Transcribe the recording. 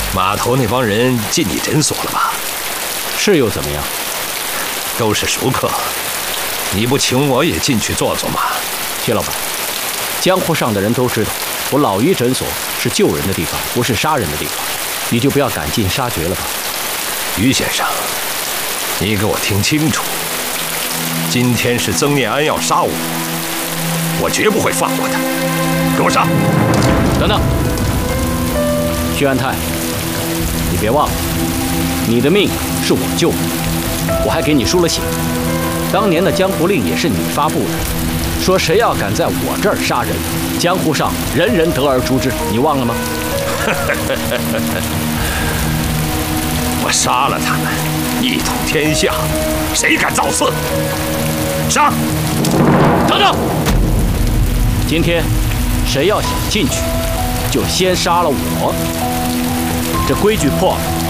码头那帮人进你诊所了吧？ 是又怎么样？ 都是熟客，你不请我也进去坐坐吗？ 薛老板，江湖上的人都知道，我老于诊所是救人的地方，不是杀人的地方，你就不要赶尽杀绝了吧。 于先生，你给我听清楚，今天是曾念安要杀我绝不会放过他，给我上！ 等等，薛安泰，你别忘了，你的命是我救的，我还给你输了血。当年的江湖令也是你发布的，说谁要敢在我这儿杀人，江湖上人人得而诛之，你忘了吗？ 我杀了他们，一统天下，谁敢造次？上！ 等等，今天谁要想进去，就先杀了我。这规矩破了，